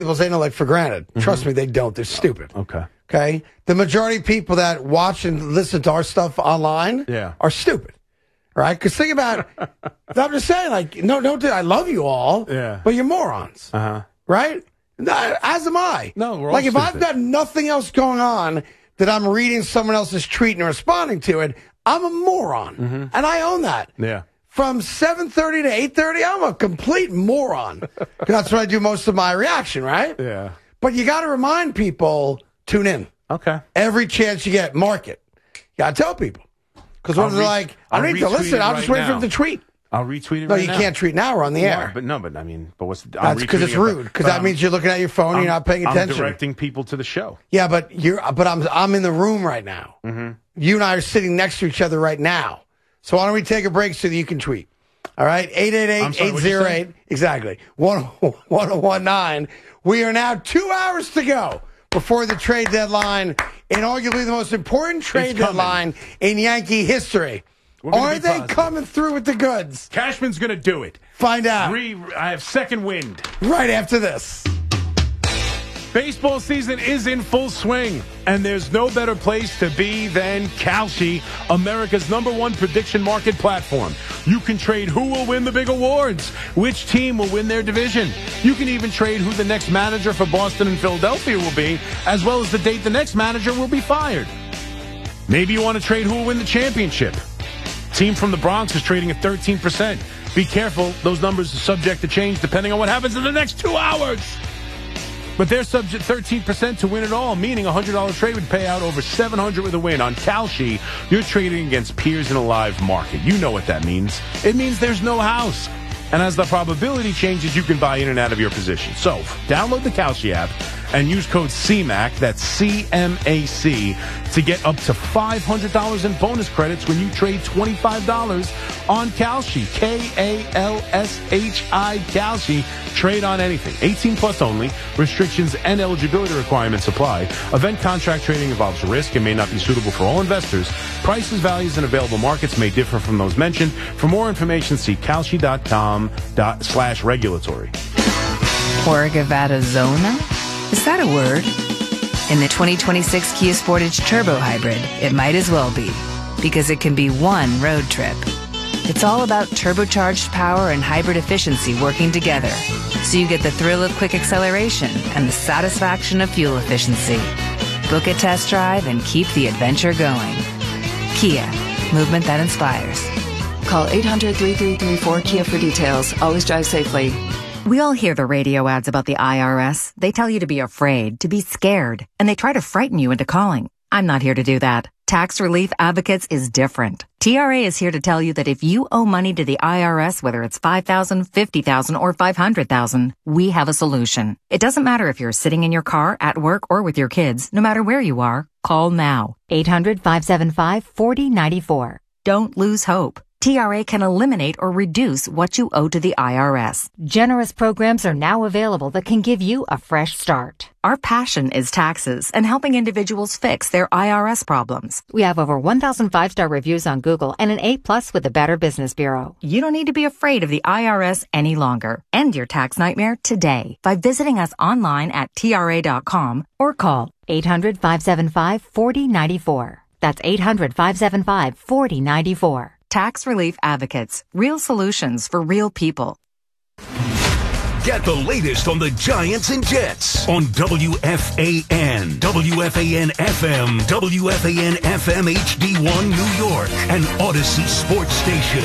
people say no, like for granted. Trust me, they don't. They're stupid. Okay. The majority of people that watch and listen to our stuff online are stupid. Right? Because think about, I'm just saying, like, no, I love you all, but you're morons. Right? As am I. No, we're all like, if stupid. I've got nothing else going on that I'm reading someone else's tweet and responding to it, I'm a moron. And I own that. Yeah. From 7:30 to 8:30, I'm a complete moron. 'Cause that's what I do most of my reaction, right? Yeah. But you got to remind people, tune in. Okay. Every chance you get, mark it. You got to tell people. Because when they're like, I don't need to listen, I'll just wait for them to tweet. I'll retweet it No, right you now. can't tweet now. We're on the air. But I mean, but what's... That's because it's rude. Because that means you're looking at your phone and you're not paying attention. I'm directing people to the show. Yeah, but I'm in the room right now. You and I are sitting next to each other right now. So why don't we take a break so that you can tweet? All right? 888-808. Exactly. 1019. We are now 2 hours to go before the trade deadline, and arguably the most important trade deadline in Yankee history. Are they coming through with the goods? Cashman's going to do it. Find out. I have second wind. Right after this. Baseball season is in full swing, and there's no better place to be than Kalshi, America's #1 prediction market platform. You can trade who will win the big awards, which team will win their division. You can even trade who the next manager for Boston and Philadelphia will be, as well as the date the next manager will be fired. Maybe you want to trade who will win the championship. Team from the Bronx is trading at 13%. Be careful, those numbers are subject to change depending on what happens in the next 2 hours. But they're subject 13% to win it all, meaning a $100 trade would pay out over $700 with a win. On Kalshi, you're trading against peers in a live market. You know what that means. It means there's no house. And as the probability changes, you can buy in and out of your position. So, download the Kalshi app and use code CMAC, that's CMAC, to get up to $500 in bonus credits when you trade $25 on Kalshi. Kalshi, Kalshi. Trade on anything. 18 plus only. Restrictions and eligibility requirements apply. Event contract trading involves risk and may not be suitable for all investors. Prices, values, and available markets may differ from those mentioned. For more information, see kalshi.com/regulatory. Corgavattazona? Is that a word? In the 2026 Kia Sportage Turbo Hybrid, it might as well be, because it can be one road trip. It's all about turbocharged power and hybrid efficiency working together, so you get the thrill of quick acceleration and the satisfaction of fuel efficiency. Book a test drive and keep the adventure going. Kia, movement that inspires. Call 800-3334-KIA for details. Always drive safely. We all hear the radio ads about the IRS. They tell you to be afraid, to be scared, and they try to frighten you into calling. I'm not here to do that. Tax Relief Advocates is different. TRA is here to tell you that if you owe money to the IRS, whether it's $5,000, $50,000, or $500,000, we have a solution. It doesn't matter if you're sitting in your car, at work, or with your kids. No matter where you are, call now. 800-575-4094. Don't lose hope. TRA can eliminate or reduce what you owe to the IRS. Generous programs are now available that can give you a fresh start. Our passion is taxes and helping individuals fix their IRS problems. We have over 1,000 5-star reviews on Google and an A+ with the Better Business Bureau. You don't need to be afraid of the IRS any longer. End your tax nightmare today by visiting us online at TRA.com or call 800-575-4094. That's 800-575-4094. Tax Relief Advocates. Real solutions for real people. Get the latest on the Giants and Jets on WFAN, WFAN FM, WFAN FM HD1 New York, and Odyssey Sports Station.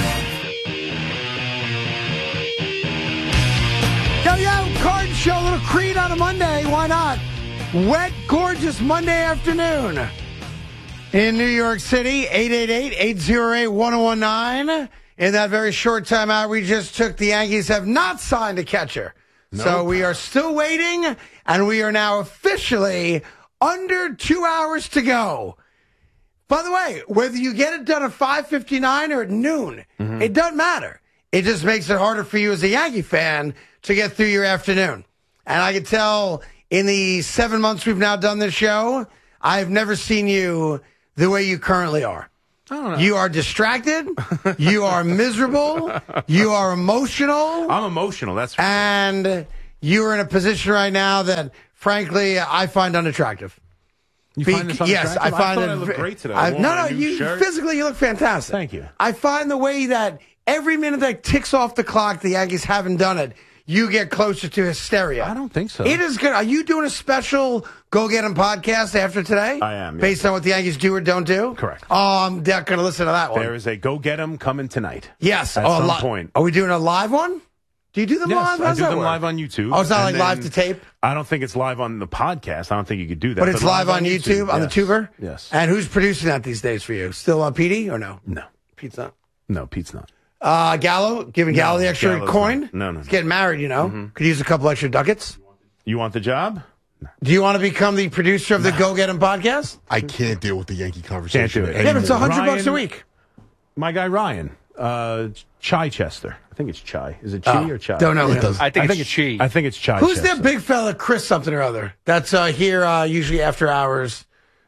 Yo, Card Show, a little Creed on a Monday. Why not? Wet, gorgeous Monday afternoon. In New York City, 888-808-1019. In that very short time out we just took, the Yankees have not signed a catcher. Nope. So we are still waiting, and we are now officially under 2 hours to go. By the way, whether you get it done at 5:59 or at noon, it doesn't matter. It just makes it harder for you as a Yankee fan to get through your afternoon. And I can tell in the 7 months we've now done this show, I've never seen you the way you currently are. You are distracted. You are miserable. You are emotional. I'm emotional. That's and you're in a position right now that, frankly, I find unattractive. You find this Yes, I find thought it. I look great today. Physically, you look fantastic. Thank you. I find the way that every minute that ticks off the clock, the Yankees haven't done it, you get closer to hysteria. I don't think so. It is good. Are you doing a special Go Get 'Em podcast after today? I am. Based on what the Yankees do or don't do? Correct. Oh, I'm not going to listen to that one. There is a Go Get 'Em coming tonight. Yes. At some point. Are we doing a live one? Do you do them live? I How's do that them work? live on YouTube. Oh, it's not And like live then to tape? I don't think it's live on the podcast. I don't think you could do that. But it's live on YouTube, on the tuber? Yes. And who's producing that these days for you? Still Petey or no? No. Pete's not. No, Pete's not. Gallo? Giving Gallo the extra Gallo's coin? not. No. He's getting married, you know. Could use a couple extra ducats. You want the job? Do you want to become the producer of the Go Get 'Em podcast? I can't deal with the Yankee conversation. Can't do it. Yeah, but it's anymore. $100 a week. My guy Ryan, Chichester. I think it's Chai. Is it Chi or Chai? Don't know him. does. I think it's Chi. I think it's Chai. Who's that big fella, Chris something or other? That's here usually after hours.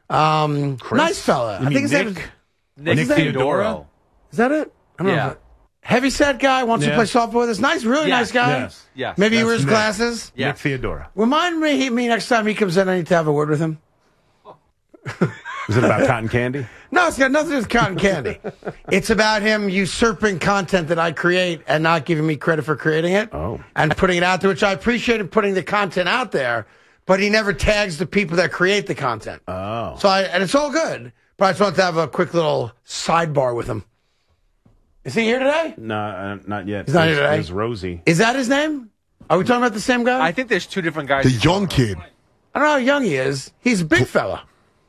Nice fella. You mean his name is- Nick Theodora? Is that it? I don't know. Yeah. If heavy set guy wants to Yeah. play softball with us. Nice, really Yes. nice guy. Yes. Yes. Maybe he That's wears Nick. glasses. Yeah. Nick Theodora. Remind me next time he comes in, I need to have a word with him. Is it about cotton candy? No, it's got nothing to do with cotton candy. It's about him usurping content that I create and not giving me credit for creating it. Oh. And putting it out there, which I appreciate him putting the content out there, but he never tags the people that create the content. Oh. And it's all good, but I just want to have a quick little sidebar with him. Is he here today? No, not yet. He's not here today? There's Rosie. Is that his name? Are we talking about the same guy? I think there's two different guys. The young kid. I don't know how young he is. He's a big fella.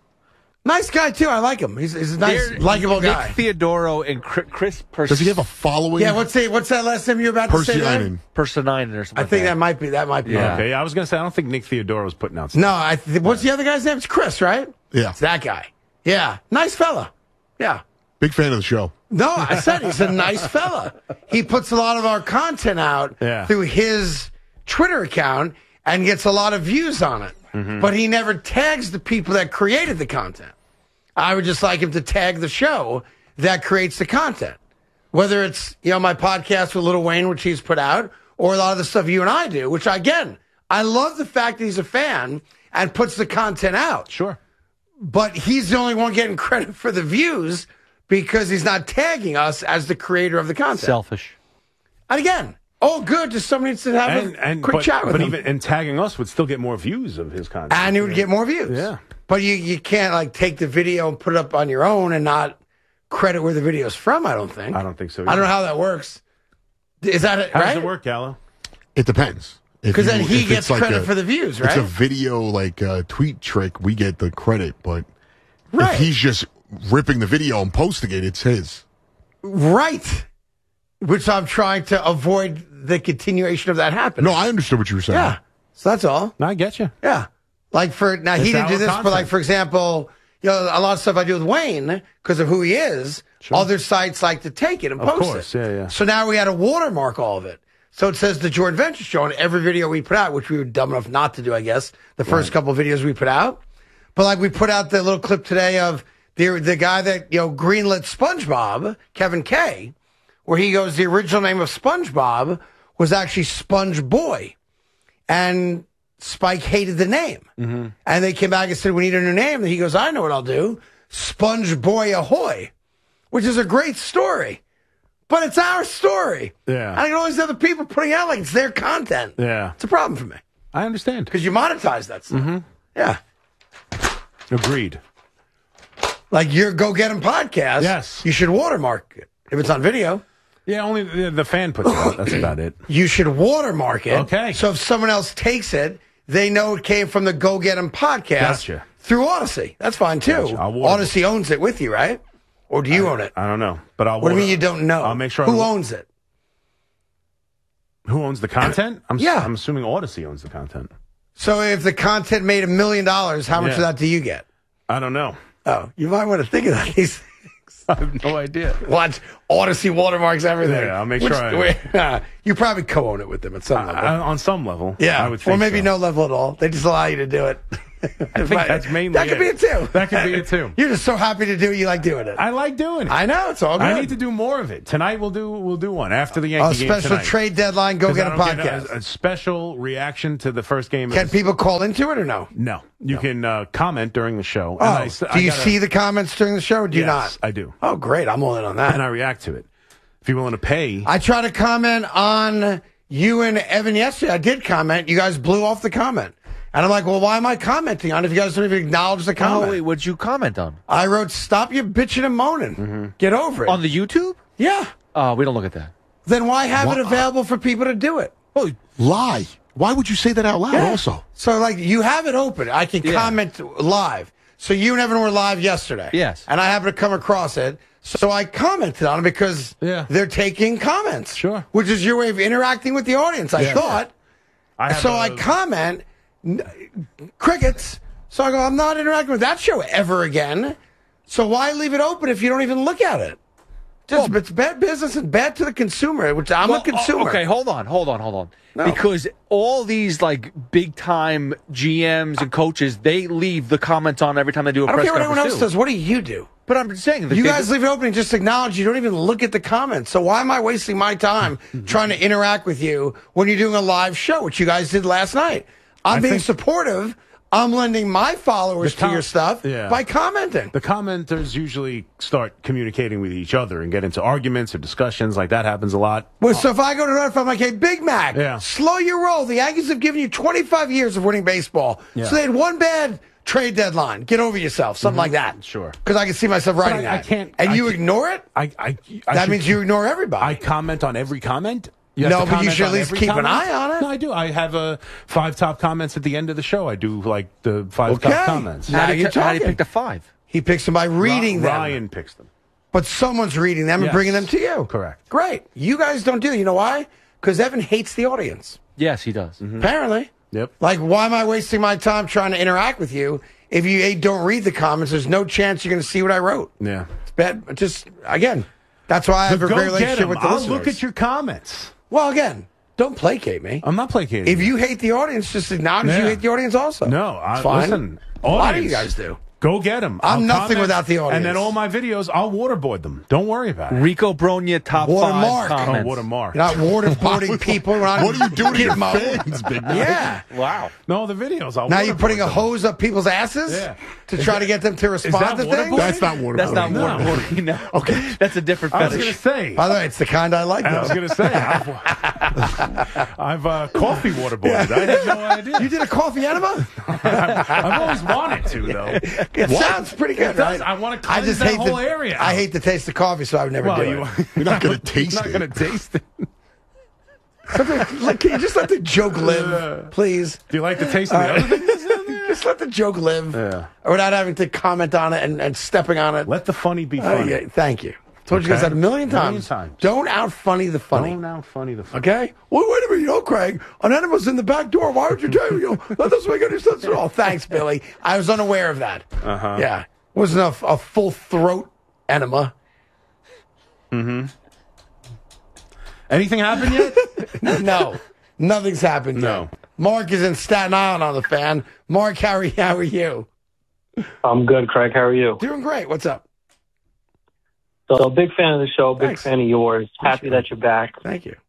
Nice guy, too. I like him. He's a nice, likable guy. Nick Theodoro and Chris Does he have a following? Yeah, what's that last name you were about to say? there? Persianen. Person or something. I think that might be. Yeah. Okay, I was going to say, I don't think Nick Theodora was putting out stuff. No, what's the other guy's name? It's Chris, right? Yeah. It's that guy. Yeah. Nice fella. Yeah. Big fan of the show. No, I said he's a nice fella. He puts a lot of our content out through his Twitter account and gets a lot of views on it. Mm-hmm. But he never tags the people that created the content. I would just like him to tag the show that creates the content. Whether it's, my podcast with Lil Wayne, which he's put out, or a lot of the stuff you and I do, which, again, I love the fact that he's a fan and puts the content out. Sure. But he's the only one getting credit for the views because he's not tagging us as the creator of the content. Selfish. And again, all good. Just somebody needs to have a quick chat with him. And tagging us would still get more views of his content. And he would get more views. Yeah. But you can't take the video and put it up on your own and not credit where the video's from, I don't think. I don't think so I don't know how that works. Is that it, How right? does it work, Gallo? It depends. Because then he gets credit for the views, right? It's a video tweet trick. We get the credit, but Right. if he's just ripping the video and posting it, it's his. Right. Which I'm trying to avoid the continuation of that happening. No, I understood what you were saying. Yeah. So that's all. No, I get you. Yeah. He It's didn't do our this, content. but for example, a lot of stuff I do with Wayne because of who he is, other sites like to take it and post course, it. yeah. So now we had to watermark all of it. So it says the Jordan Venture Show on every video we put out, which we were dumb enough not to do, I guess, the first couple of videos we put out. But we put out the little clip today of the guy that, greenlit SpongeBob, Kevin Kay, where he goes, the original name of SpongeBob was actually Sponge Boy. And Spike hated the name. Mm-hmm. And they came back and said, we need a new name. And he goes, I know what I'll do. Sponge Boy Ahoy, which is a great story. But it's our story. Yeah. And I get all these other people putting out like it's their content. Yeah. It's a problem for me. I understand. Because you monetize that stuff. Mm-hmm. Yeah. Agreed. Like your Go Get 'Em podcast. Yes. You should watermark it. If it's on video, Yeah, only the fan puts it out. That's about it. you should watermark it. Okay. So if someone else takes it, they know it came from the Go Get 'Em podcast Gotcha. through Odyssey. That's fine too. Gotcha. I'll watermark. Odyssey owns it with you, right? Or do you own it? I don't know, but I'll. What do you mean you don't know? I'll make sure. Who owns it? Who owns the content? Yeah. I'm assuming Odyssey owns the content. So if the content made $1 million, how much Yeah. of that do you get? I don't know. Oh, you might want to think of that. These I have no idea. watch Odyssey watermarks everything. Yeah, I'll make sure you probably co-own it with them at some level. On some level, Yeah, I would think or maybe so. no level at all. They just allow you to do it. I think that's mainly that could be it too. That could be it too. You're just so happy to do it. You like doing it. I like doing it. I know, it's all good. I need to do more of it. Tonight we'll do one after the Yankee game special tonight. trade deadline. Go 'Cause get I a don't get podcast. a special reaction to the first game. Can people call into it or no? No. You can comment during the show. Oh, And do you see the comments during the show or do you not? I do. Oh, great. I'm all in on that. And I react to it. If you're willing to pay. I try to comment on you and Evan yesterday. I did comment. You guys blew off the comment. And I'm like, well, why am I commenting on it if you guys don't even acknowledge the comment? Oh, wait, what'd you comment on? I wrote, stop your bitching and moaning. Get over it. On the YouTube? Yeah. We don't look at that. Then why have it available for people to do it? Oh, lie. Why would you say that out loud also? So, like, you have it open. I can comment live. So you and Evan were live yesterday. Yes. And I happened to come across it. So I commented on it because they're taking comments. Sure. Which is your way of interacting with the audience, I thought. I comment, crickets. So I go, I'm not interacting with that show ever again. So why leave it open if you don't even look at it? It's bad business and bad to the consumer, which I'm a consumer. Okay, hold on. No. Because all these like big time GMs and coaches, they leave the comments on every time they do a I don't press care what conference. anyone else does. What do you do? But I'm just saying, You guys leave it open and just acknowledge you don't even look at the comments. So why am I wasting my time trying to interact with you when you're doing a live show, which you guys did last night? I'm being supportive. I'm lending my followers to your stuff by commenting. The commenters usually start communicating with each other and get into arguments or discussions. Like that happens a lot. Well, so if I go to notify, I'm like, hey, Big Mac, slow your roll. The Yankees have given you 25 years of winning baseball. So they had one bad trade deadline. Get over yourself. Something like that. Sure. Because I can see myself writing that. I can't. And you ignore it? That means you ignore everybody. I comment on every comment. No, but you should at least keep an eye on it. No, I do. I have 5 top comments at the end of the show. I do like the 5 top comments. Now you're talking. How do you pick the 5? He picks them by reading them. Ryan picks them. But someone's reading them and bringing them to you. Correct. Great. You guys don't do it. You know why? Because Evan hates the audience. Yes, he does. Apparently. Yep. Like, why am I wasting my time trying to interact with you if you don't read the comments? There's no chance you're going to see what I wrote. Yeah. It's bad. Just, again, that's why I have a great relationship with the I'll listeners. look at your comments. Well, again, don't placate me. I'm not placating. If you hate the audience, just acknowledge you hate the audience also. No, it's fine. Listen, A lot of you guys do. Go get them. I'm nothing without the audience. And then all my videos, I'll waterboard them. Don't worry about it. Rico Bronya, top 5 comments. Oh, watermark. You're not waterboarding people. What are you doing to your fans, Big Mac? Yeah. Wow. No, the videos. I'll Now you're putting a waterboard them. hose up people's asses to try to get them to respond to things? That's not waterboarding. That's not waterboarding. No. Okay. That's a different I was going fetish. to say. By the way, it's the kind I like, though. I was going to say. I've coffee waterboarded. I had no idea. You did a coffee enema? I've always wanted to, though. It sounds pretty good, It does. right? I want to cleanse that whole area. I hate the taste of coffee, so I would never do it. You're not going to taste You're not it. going to taste it. Can you just let the joke live, please? Do you like the taste of the other things? Just let the joke live. Yeah. Without having to comment on it and stepping on it. Let the funny be funny. Yeah, thank you. Told you guys that a million times. Don't out funny the funny. Don't out funny the funny. Okay? Well, wait a minute, Craig. An enema's in the back door. Why would you tell me? That doesn't make any sense at all. Thanks, Billy. I was unaware of that. Uh-huh. Yeah. Wasn't a full throat enema. Mm-hmm. Anything happened yet? No. Nothing's happened yet. Mark is in Staten Island on the fan. Mark, how are you? I'm good, Craig. How are you? Doing great. What's up? So, big fan of the show, big Thanks. fan of yours. Happy that you're back. Thank you.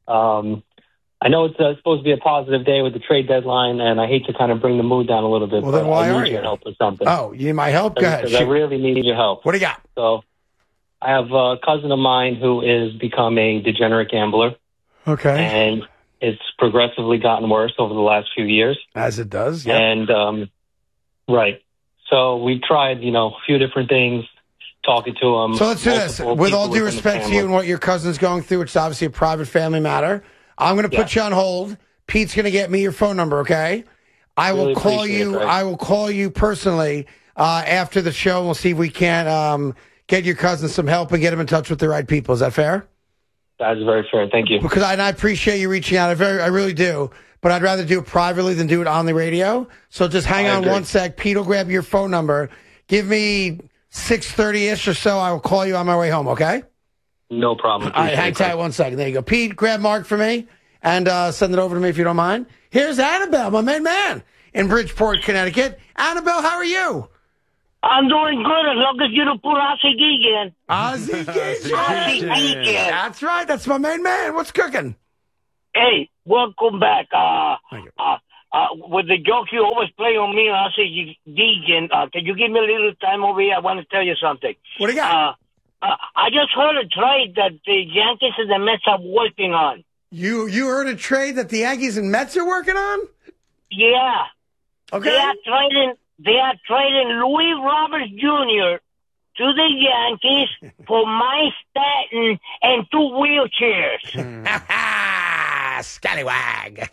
I know it's supposed to be a positive day with the trade deadline, and I hate to kind of bring the mood down a little bit. Well, then but why I are need you? your help with something. Oh, you need my help? Go ahead. Because I really need your help. What do you got? So, I have a cousin of mine who has become a degenerate gambler, Okay. and it's progressively gotten worse over the last few years. As it does, yeah. And, right. So, we've tried, a few different things, talking to him. So let's do this. multiple With people all due within the respect to family. you and what your cousin's going through, which is obviously a private family matter, I'm going to put you on hold. Pete's going to get me your phone number, okay? I will Really call appreciate you. it, Greg. I will call you personally after the show. We'll see if we can't get your cousin some help and get him in touch with the right people. Is that fair? That is very fair. Thank you. Because I appreciate you reaching out. I really do. But I'd rather do it privately than do it on the radio. So just hang on agree. one sec. Pete will grab your phone number. Give me 6:30-ish or so. I will call you on my way home, okay? No problem. All right, hang tight 1 second. There you go. Pete, grab Mark for me and send it over to me if you don't mind. Here's Annabelle, my main man. in Bridgeport, Connecticut. Annabelle, how are you? I'm doing good as long as you don't put Ozzie Deegan. Ozzie Deegan. Ozzie Deegan. That's right. That's my main man. What's cooking? Hey, welcome back. With the joke you always play on me, Ozzie Deegan, can you give me a little time over here? I want to tell you something. What do you got? I just heard a trade that the Yankees and the Mets are working on. You heard a trade that the Yankees and Mets are working on? Yeah. Okay. They are trading Louis Roberts Jr. to the Yankees for Mike Stanton and 2 wheelchairs. Scallywag.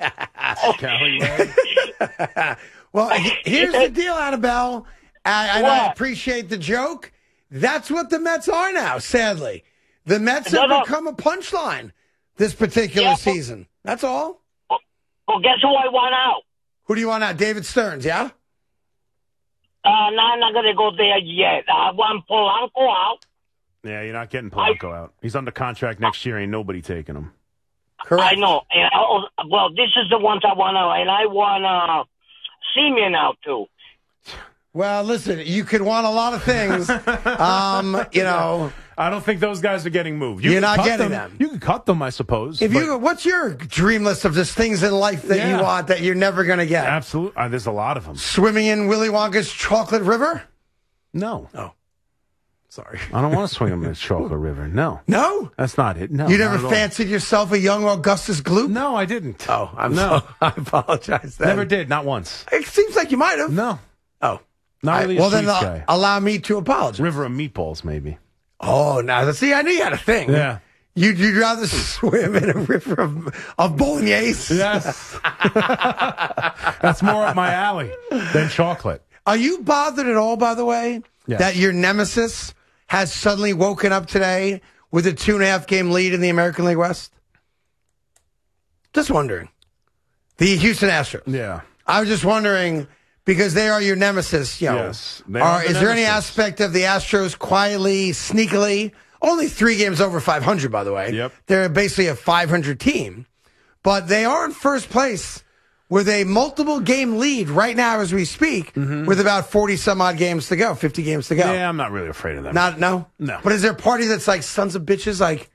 Well, here's the deal, Annabelle. I appreciate the joke. That's what the Mets are now, sadly. The Mets have become a punchline this particular season. That's all. Well, guess who I want out? Who do you want out? David Stearns, yeah? No, I'm not going to go there yet. I want Polanco out. Yeah, you're not getting Polanco out. He's under contract next year. Ain't nobody taking him. Correct. I know. And well, this is the ones I want out. And I want Semien out, too. Well, listen, you could want a lot of things. You know. I don't think those guys are getting moved. You're not getting them. You can cut them, I suppose. What's your dream list of just things in life that you want that you're never going to get? Absolutely. There's a lot of them. Swimming in Willy Wonka's chocolate river? No. Oh. Sorry. I don't want to swim in the chocolate river. No. No? That's not it. No. You never fancied yourself a young Augustus Gloop? No, I didn't. Oh, I apologize then. Never did. Not once. It seems like you might have. No. Oh. Not really a sweets guy. Allow me to apologize. River of meatballs, maybe. Oh, now, see, I knew you had a thing. Yeah. You'd rather swim in a river of bolognese? Yes. That's more up my alley than chocolate. Are you bothered at all, by the way, that your nemesis has suddenly woken up today with a 2.5-game lead in the American League West? Just wondering. The Houston Astros. Yeah. I was just wondering, because they are your nemesis. Yes. Is there any aspect of the Astros quietly, sneakily, only 3 games over 500, by the way. Yep. They're basically a 500 team. But they are in first place with a multiple-game lead right now as we speak, with about 40-some-odd games to go, 50 games to go. Yeah, I'm not really afraid of them. No? But is there a party that's like sons of bitches, like,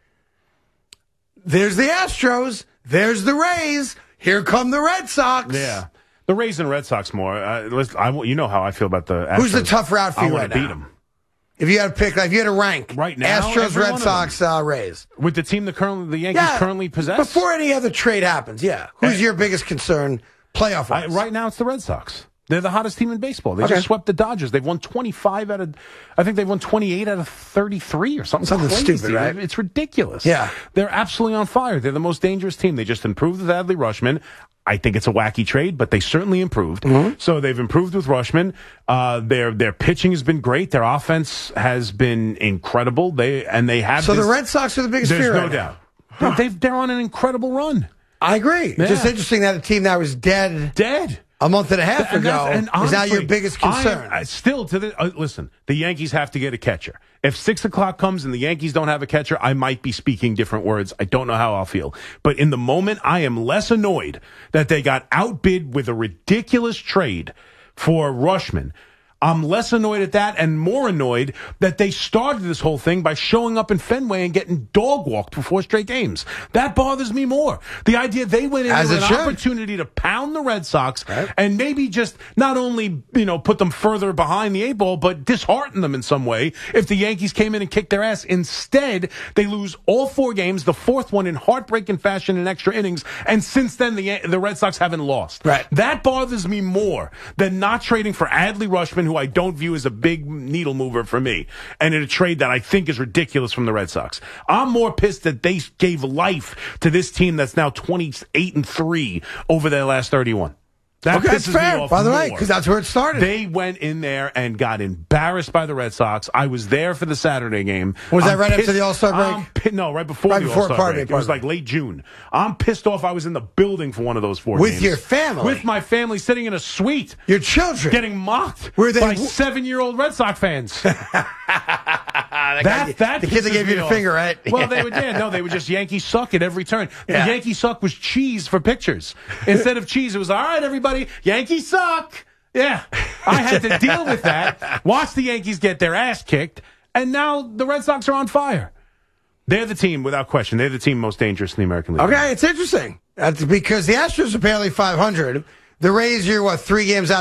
there's the Astros, there's the Rays, here come the Red Sox. Yeah. The Rays and Red Sox more. You know how I feel about the Astros. Who's the tough route for you right now? I want to beat them. If you had to pick, if you had to rank right now, Astros, Red Sox, Rays. With the team the Yankees currently possess? Before any other trade happens, Who's your biggest concern playoff-wise? Right now, it's the Red Sox. They're the hottest team in baseball. They just swept the Dodgers. They've won 25 out of, I think they've won 28 out of 33 or something crazy. Stupid, right? It's ridiculous. Yeah. They're absolutely on fire. They're the most dangerous team. They just improved with Adley Rutschman. I think it's a wacky trade, but they certainly improved. So they've improved with Rutschman. Their pitching has been great. Their offense has been incredible. The Red Sox are the biggest fear. There's no right doubt. Huh. They're on an inclisten run. I agree. Yeah. Just interesting that a team that was dead a month and a half ago is now your biggest concern. Listen, the Yankees have to get a catcher. If 6 o'clock comes and the Yankees don't have a catcher, I might be speaking different words. I don't know how I'll feel. But in the moment, I am less annoyed that they got outbid with a ridiculous trade for Rutschman. I'm less annoyed at that and more annoyed that they started this whole thing by showing up in Fenway and getting dog walked for 4 straight games. That bothers me more. The idea they went in with an opportunity to pound the Red Sox and maybe just not only, put them further behind the 8 ball, but dishearten them in some way if the Yankees came in and kicked their ass. Instead, they lose all 4 games, the 4th one in heartbreaking fashion in extra innings, and since then the Red Sox haven't lost. Right. That bothers me more than not trading for Adley Rutschman, who I don't view as a big needle mover for me, and in a trade that I think is ridiculous from the Red Sox. I'm more pissed that they gave life to this team that's now 28-3 over their last 31. That pisses fair, me off by the more. way, because that's where it started. They went in there and got embarrassed by the Red Sox. I was there for the Saturday game. Was that right after the All-Star break? No, right before the All-Star break. It was like late June. I'm pissed off I was in the building for one of those 4 games. With your family? With my family, sitting in a suite. Your children? Getting mocked by 7-year-old Red Sox fans. the kid that gave you the finger, right? Well, they would just Yankee suck at every turn. The Yankee suck was cheese for pictures. Instead of cheese, it was, all right, everybody, Yankee suck. Yeah. I had to deal with that, watch the Yankees get their ass kicked, and now the Red Sox are on fire. They're the team, without question. They're the team most dangerous in the American League. Okay, it's interesting. That's because the Astros are barely 500. The Rays are, 3 games out